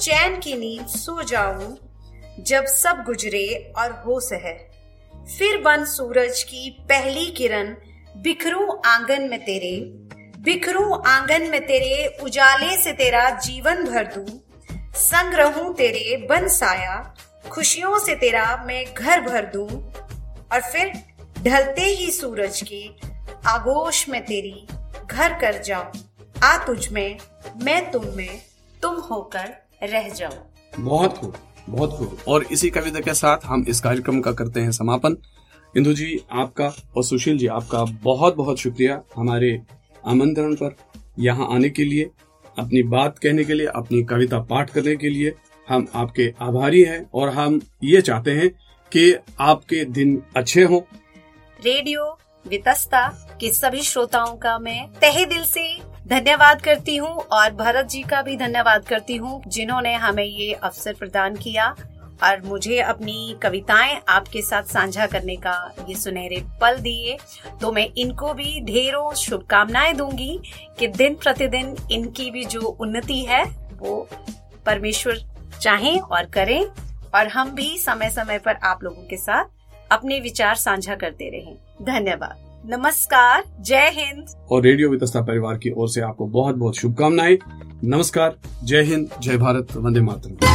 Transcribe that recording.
चैन की नींद सो जाऊं, जब सब गुजरे और हो सहे। फिर बन सूरज की पहली किरण, बिखरूं आंगन में तेरे, बिखरूं आंगन में तेरे, उजाले से तेरा जीवन भर दूं। संग रहूं तेरे बन साया, खुशियों से तेरा मैं घर भर दूं। और फिर ढलते ही सूरज के आगोश में तेरी घर कर जाऊं। आ तुझ में, मैं तुम में, तुम होकर रह जाऊं। बहुत खूब, बहुत खूब। और इसी कविता के साथ हम इस कार्यक्रम का करते हैं समापन। इंदु जी आपका और सुशील जी आपका बहुत बहुत शुक्रिया हमारे आमंत्रण पर यहाँ आने के लिए, अपनी बात कहने के लिए, अपनी कविता पाठ करने के लिए। हम आपके आभारी हैं और हम ये चाहते हैं कि आपके दिन अच्छे हों। रेडियो वितस्ता के सभी श्रोताओं का मैं तहे दिल से धन्यवाद करती हूँ और भरत जी का भी धन्यवाद करती हूँ, जिन्होंने हमें ये अवसर प्रदान किया और मुझे अपनी कविताएं आपके साथ साझा करने का ये सुनहरे पल दिए। तो मैं इनको भी ढेरों शुभकामनाएं दूंगी कि दिन प्रतिदिन इनकी भी जो उन्नति है वो परमेश्वर चाहें और करें, और हम भी समय समय पर आप लोगों के साथ अपने विचार साझा करते रहें। धन्यवाद, नमस्कार, जय हिंद। और रेडियो वितस्ता परिवार की ओर से आपको बहुत बहुत शुभकामनाएं। नमस्कार, जय हिंद, जय भारत, वंदे मातरम।